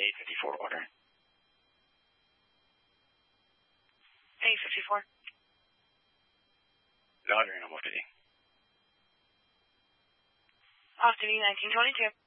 854 order. 854. Laundering on off duty. Off duty 1922.